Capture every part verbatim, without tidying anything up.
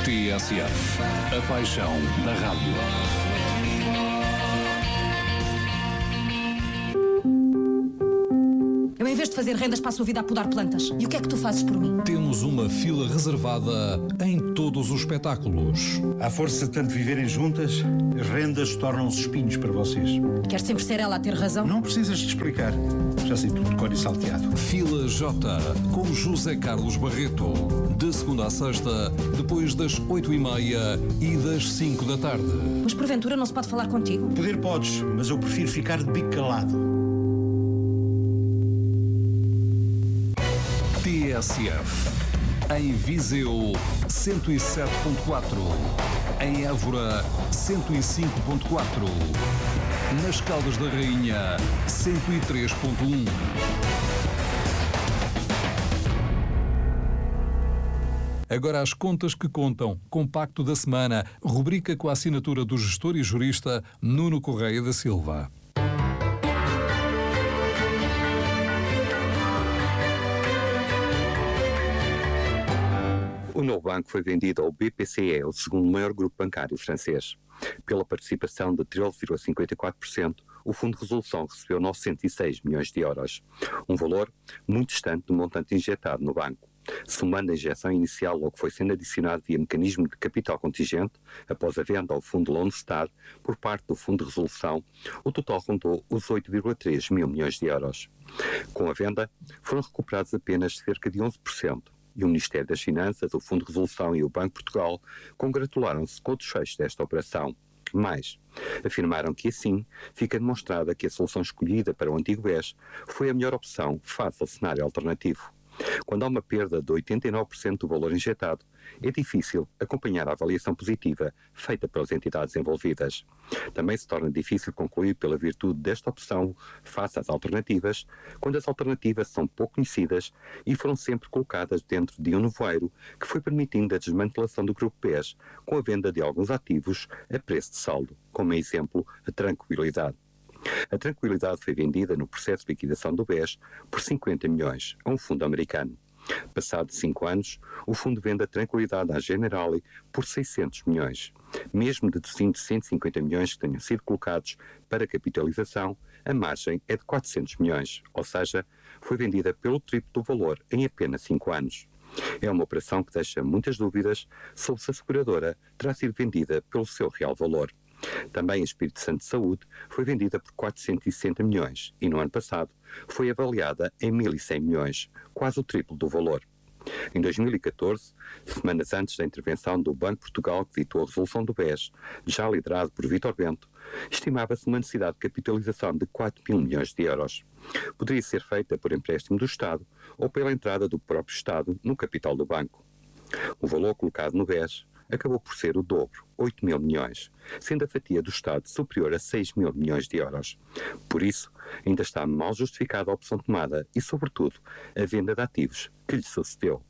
T S F, a paixão da rádio. Eu, em vez de fazer rendas, passo a vida a podar plantas. E o que é que tu fazes por mim? Temos uma fila reservada em todos os espetáculos. À força de tanto viverem juntas, as rendas tornam-se espinhos para vocês. Quer sempre ser ela a ter razão? Não precisas de explicar. Já sei tudo de cor e salteado. Fila J, com José Carlos Barreto. De segunda a sexta, depois das oito e meia e das cinco da tarde. Mas porventura não se pode falar contigo? Poder podes, mas eu prefiro ficar de bico calado. T S F. Em Viseu, cento e sete ponto quatro. Em Évora, cento e cinco ponto quatro. Nas Caldas da Rainha, cento e três ponto um. Agora as contas que contam. Compacto da semana. Rubrica com a assinatura do gestor e jurista Nuno Correia da Silva. O novo banco foi vendido ao B P C E, o segundo maior grupo bancário francês. Pela participação de treze vírgula cinquenta e quatro por cento, o Fundo de Resolução recebeu novecentos e seis milhões de euros, um valor muito distante do montante injetado no banco. Somando a injeção inicial ao que foi sendo adicionado via mecanismo de capital contingente, após a venda ao Fundo Lone Star, por parte do Fundo de Resolução, o total rondou os oito vírgula três mil milhões de euros. Com a venda, foram recuperados apenas cerca de onze por cento. E o Ministério das Finanças, o Fundo de Resolução e o Banco de Portugal congratularam-se com o desfecho desta operação. Mais, afirmaram que assim fica demonstrada que a solução escolhida para o antigo B E S foi a melhor opção face ao cenário alternativo. Quando há uma perda de oitenta e nove por cento do valor injetado, é difícil acompanhar a avaliação positiva feita pelas entidades envolvidas. Também se torna difícil concluir pela virtude desta opção face às alternativas, quando as alternativas são pouco conhecidas e foram sempre colocadas dentro de um nevoeiro que foi permitindo a desmantelação do Grupo B E S com a venda de alguns ativos a preço de saldo, como exemplo a Tranquilidade. A Tranquilidade foi vendida no processo de liquidação do B E S por cinquenta milhões a um fundo americano. Passados cinco anos, o fundo vende a Tranquilidade à Generali por seiscentos milhões. Mesmo deduzindo cento e cinquenta milhões que tenham sido colocados para capitalização, a margem é de quatrocentos milhões, ou seja, foi vendida pelo triplo do valor em apenas cinco anos. É uma operação que deixa muitas dúvidas sobre se a seguradora terá sido vendida pelo seu real valor. Também a Espírito Santo de Saúde foi vendida por quatrocentos e sessenta milhões e no ano passado foi avaliada em mil e cem milhões, quase o triplo do valor. Em dois mil e catorze, semanas antes da intervenção do Banco de Portugal que ditou a resolução do B E S, já liderado por Vítor Bento, estimava-se uma necessidade de capitalização de quatro mil milhões de euros. Poderia ser feita por empréstimo do Estado ou pela entrada do próprio Estado no capital do banco. O valor colocado no B E S acabou por ser o dobro, oito mil milhões, sendo a fatia do Estado superior a seis mil milhões de euros. Por isso, ainda está mal justificada a opção tomada e, sobretudo, a venda de ativos que lhe sucedeu.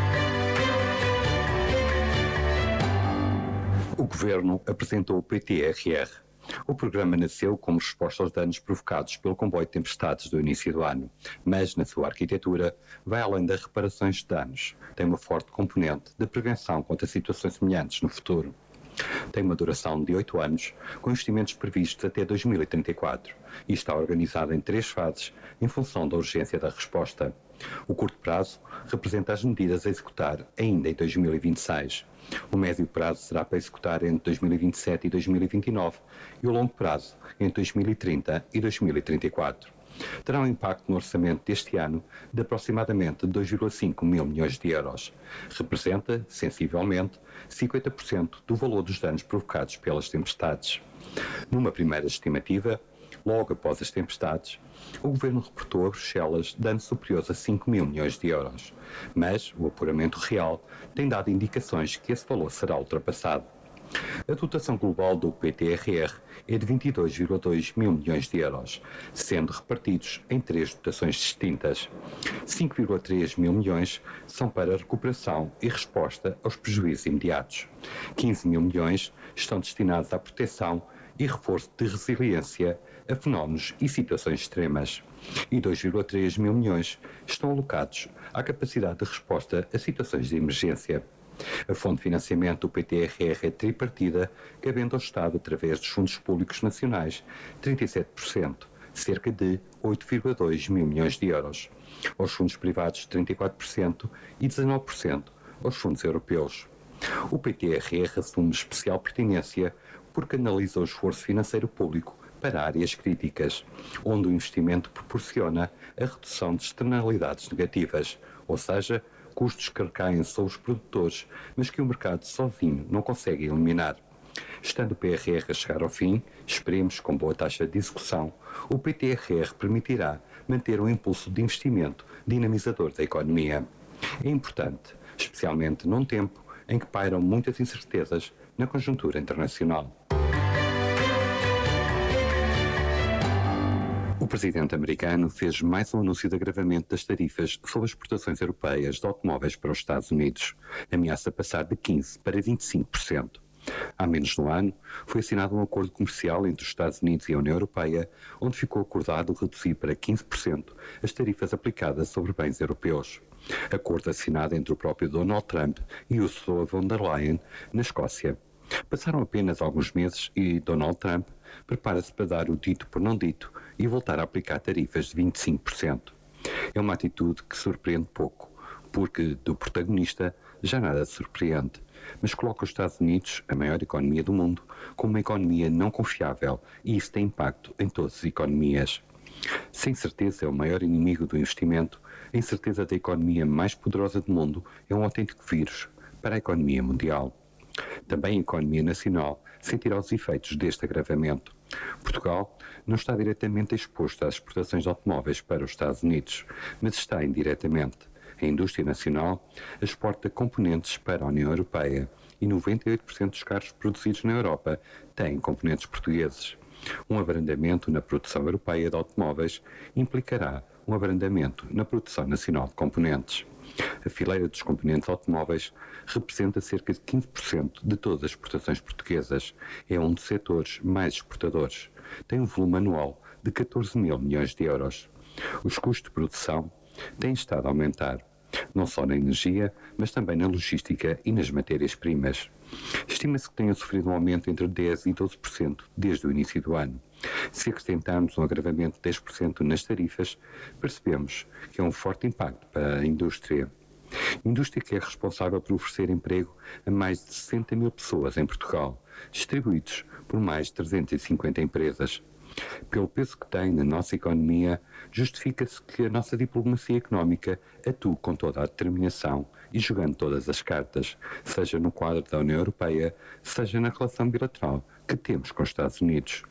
O Governo apresentou o P T R R. O programa nasceu como resposta aos danos provocados pelo comboio de tempestades do início do ano, mas, na sua arquitetura, vai além das reparações de danos. Tem uma forte componente de prevenção contra situações semelhantes no futuro. Tem uma duração de oito anos, com investimentos previstos até dois mil e trinta e quatro, e está organizado em três fases, em função da urgência da resposta. O curto prazo representa as medidas a executar ainda em dois mil e vinte e seis. O médio prazo será para executar entre dois mil e vinte e sete e dois mil e vinte e nove e o longo prazo entre dois mil e trinta e dois mil e trinta e quatro. Terá um impacto no orçamento deste ano de aproximadamente dois vírgula cinco mil milhões de euros. Representa, sensivelmente, cinquenta por cento do valor dos danos provocados pelas tempestades. Numa primeira estimativa, logo após as tempestades, o Governo reportou a Bruxelas danos superiores a cinco mil milhões de euros, mas o apuramento real tem dado indicações que esse valor será ultrapassado. A dotação global do P T R R é de vinte e dois vírgula dois mil milhões de euros, sendo repartidos em três dotações distintas. cinco vírgula três mil milhões são para recuperação e resposta aos prejuízos imediatos. quinze mil milhões estão destinados à proteção e reforço de resiliência a fenómenos e situações extremas. E dois vírgula três mil milhões estão alocados à capacidade de resposta a situações de emergência. A fonte de financiamento do P T R R é tripartida, cabendo ao Estado, através dos fundos públicos nacionais, trinta e sete por cento, cerca de oito vírgula dois mil milhões de euros, aos fundos privados trinta e quatro por cento e dezanove por cento aos fundos europeus. O P T R R assume especial pertinência porque analisa o esforço financeiro público para áreas críticas, onde o investimento proporciona a redução de externalidades negativas, ou seja, custos que recaem sobre os produtores, mas que o mercado sozinho não consegue eliminar. Estando o P R R a chegar ao fim, esperemos com boa taxa de execução, o P T R R permitirá manter um impulso de investimento dinamizador da economia. É importante, especialmente num tempo em que pairam muitas incertezas na conjuntura internacional. O presidente americano fez mais um anúncio de agravamento das tarifas sobre as exportações europeias de automóveis para os Estados Unidos. Ameaça passar de quinze por cento para vinte e cinco por cento. Há menos de um ano, foi assinado um acordo comercial entre os Estados Unidos e a União Europeia, onde ficou acordado reduzir para quinze por cento as tarifas aplicadas sobre bens europeus. Acordo assinado entre o próprio Donald Trump e Ursula von der Leyen, na Escócia. Passaram apenas alguns meses e Donald Trump prepara-se para dar o dito por não dito e voltar a aplicar tarifas de vinte e cinco por cento. É uma atitude que surpreende pouco, porque do protagonista já nada surpreende, mas coloca os Estados Unidos, a maior economia do mundo, como uma economia não confiável e isso tem impacto em todas as economias. Sem certeza é o maior inimigo do investimento, a incerteza da economia mais poderosa do mundo é um autêntico vírus para a economia mundial. Também a economia nacional sentirá os efeitos deste agravamento. Portugal não está diretamente exposto às exportações de automóveis para os Estados Unidos, mas está indiretamente. A indústria nacional exporta componentes para a União Europeia e noventa e oito por cento dos carros produzidos na Europa têm componentes portugueses. Um abrandamento na produção europeia de automóveis implicará um abrandamento na produção nacional de componentes. A fileira dos componentes automóveis representa cerca de quinze por cento de todas as exportações portuguesas. É um dos setores mais exportadores. Tem um volume anual de catorze mil milhões de euros. Os custos de produção têm estado a aumentar, não só na energia, mas também na logística e nas matérias-primas. Estima-se que tenham sofrido um aumento entre dez por cento e doze por cento desde o início do ano. Se acrescentarmos um agravamento de dez por cento nas tarifas, percebemos que é um forte impacto para a indústria. Indústria que é responsável por oferecer emprego a mais de sessenta mil pessoas em Portugal, distribuídos por mais de trezentas e cinquenta empresas. Pelo peso que tem na nossa economia, justifica-se que a nossa diplomacia económica atue com toda a determinação e jogando todas as cartas, seja no quadro da União Europeia, seja na relação bilateral que temos com os Estados Unidos.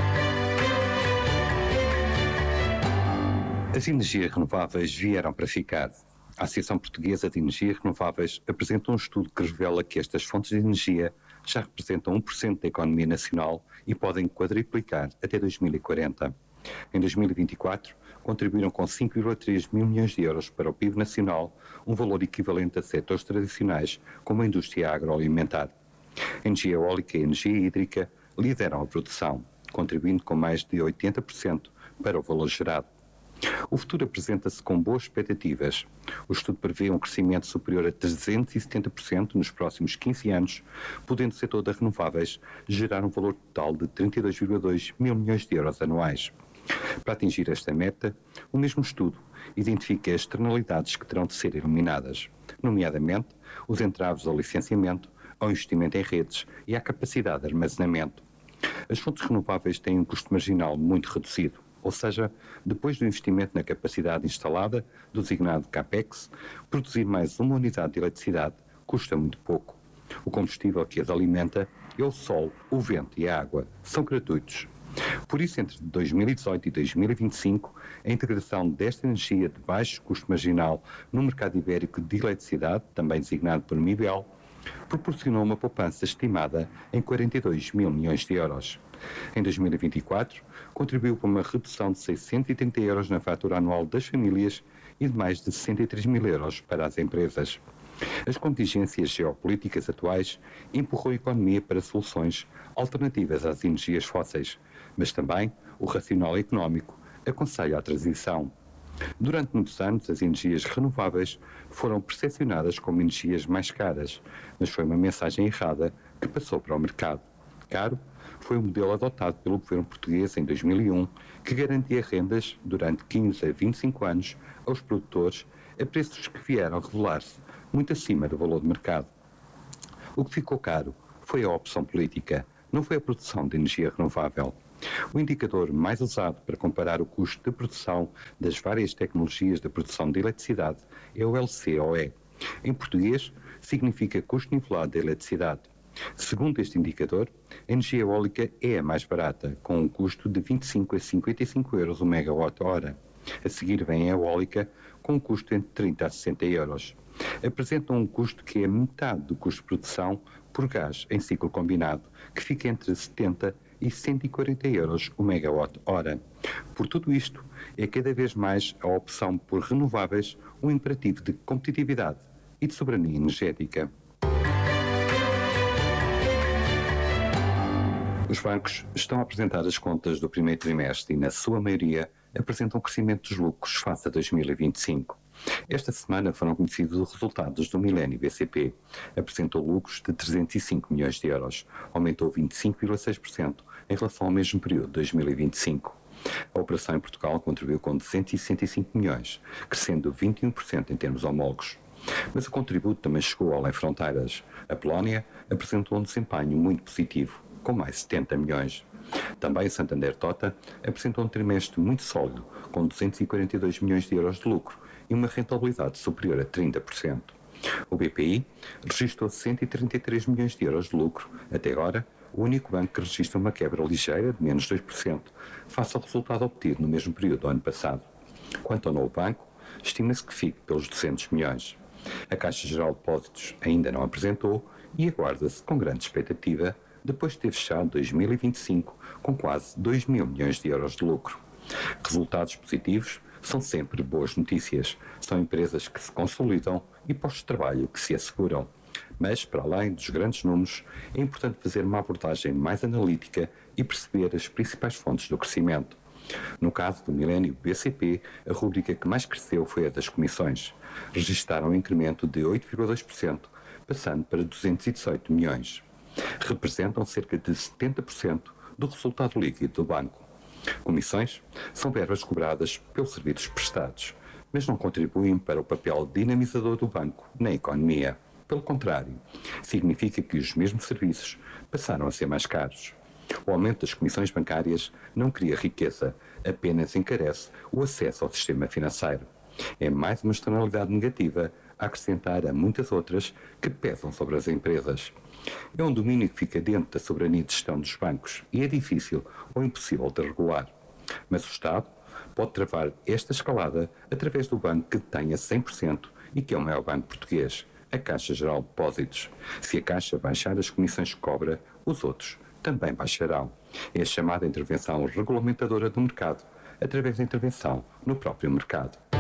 As energias renováveis vieram para ficar. A Associação Portuguesa de Energias Renováveis apresenta um estudo que revela que estas fontes de energia já representam um por cento da economia nacional e podem quadriplicar até dois mil e quarenta. Em dois mil e vinte e quatro, contribuíram com cinco vírgula três mil milhões de euros para o P I B nacional, um valor equivalente a setores tradicionais como a indústria agroalimentar. A energia eólica e a energia hídrica lideram a produção, contribuindo com mais de oitenta por cento para o valor gerado. O futuro apresenta-se com boas expectativas. O estudo prevê um crescimento superior a trezentos e setenta por cento nos próximos quinze anos, podendo o setor das renováveis gerar um valor total de trinta e dois vírgula dois mil milhões de euros anuais. Para atingir esta meta, o mesmo estudo identifica as externalidades que terão de ser eliminadas, nomeadamente os entraves ao licenciamento, ao investimento em redes e à capacidade de armazenamento. As fontes renováveis têm um custo marginal muito reduzido. Ou seja, depois do investimento na capacidade instalada, do designado CAPEX, produzir mais uma unidade de eletricidade custa muito pouco. O combustível que as alimenta é o sol, o vento e a água. São gratuitos. Por isso, entre dois mil e dezoito e dois mil e vinte e cinco, a integração desta energia de baixo custo marginal no mercado ibérico de eletricidade, também designado por MIBEL, proporcionou uma poupança estimada em quarenta e dois mil milhões de euros. Em dois mil e vinte e quatro, contribuiu para uma redução de seiscentos e trinta euros na fatura anual das famílias e de mais de sessenta e três mil euros para as empresas. As contingências geopolíticas atuais empurram a economia para soluções alternativas às energias fósseis, mas também o racional económico aconselha a transição. Durante muitos anos, as energias renováveis foram percepcionadas como energias mais caras, mas foi uma mensagem errada que passou para o mercado. Caro foi o modelo adotado pelo governo português em dois mil e um, que garantia rendas durante quinze a vinte e cinco anos aos produtores a preços que vieram a revelar-se muito acima do valor de mercado. O que ficou caro foi a opção política, não foi a produção de energia renovável. O indicador mais usado para comparar o custo de produção das várias tecnologias de produção de eletricidade é o L C O E. Em português, significa custo nivelado da eletricidade. Segundo este indicador, a energia eólica é a mais barata, com um custo de vinte e cinco a cinquenta e cinco euros o megawatt-hora. A seguir vem a eólica, com um custo entre trinta a sessenta euros. Apresentam um custo que é metade do custo de produção por gás em ciclo combinado, que fica entre setenta e cento e quarenta euros o megawatt-hora. Por tudo isto, é cada vez mais a opção por renováveis um imperativo de competitividade e de soberania energética. Os bancos estão a apresentar as contas do primeiro trimestre e, na sua maioria, apresentam um crescimento dos lucros face a dois mil e vinte e cinco. Esta semana foram conhecidos os resultados do Millennium B C P. Apresentou lucros de trezentos e cinco milhões de euros, aumentou vinte e cinco vírgula seis por cento em relação ao mesmo período de dois mil e vinte e cinco. A operação em Portugal contribuiu com duzentos e sessenta e cinco milhões, crescendo vinte e um por cento em termos homólogos. Mas o contributo também chegou além fronteiras. A Polónia apresentou um desempenho muito positivo, com mais setenta milhões. Também o Santander Tota apresentou um trimestre muito sólido, com duzentos e quarenta e dois milhões de euros de lucro e uma rentabilidade superior a trinta por cento. O B P I registrou cento e trinta e três milhões de euros de lucro. Até agora, o único banco que registra uma quebra ligeira de menos dois por cento, face ao resultado obtido no mesmo período do ano passado. Quanto ao novo banco, estima-se que fique pelos duzentos milhões. A Caixa Geral de Depósitos ainda não apresentou e aguarda-se com grande expectativa, depois de ter fechado dois mil e vinte e cinco com quase dois mil milhões de euros de lucro. Resultados positivos são sempre boas notícias. São empresas que se consolidam e postos de trabalho que se asseguram. Mas, para além dos grandes números, é importante fazer uma abordagem mais analítica e perceber as principais fontes do crescimento. No caso do Millennium B C P, a rúbrica que mais cresceu foi a das comissões. Registraram um incremento de oito vírgula dois por cento, passando para duzentos e dezoito milhões. Representam cerca de setenta por cento do resultado líquido do banco. Comissões são verbas cobradas pelos serviços prestados, mas não contribuem para o papel dinamizador do banco na economia. Pelo contrário, significa que os mesmos serviços passaram a ser mais caros. O aumento das comissões bancárias não cria riqueza, apenas encarece o acesso ao sistema financeiro. É mais uma externalidade negativa a acrescentar a muitas outras que pesam sobre as empresas. É um domínio que fica dentro da soberania de gestão dos bancos e é difícil ou impossível de regular. Mas o Estado pode travar esta escalada através do banco que tenha cem por cento e que é o maior banco português, a Caixa Geral de Depósitos. Se a Caixa baixar as comissões que cobra, os outros também baixarão. É a chamada intervenção regulamentadora do mercado, através da intervenção no próprio mercado.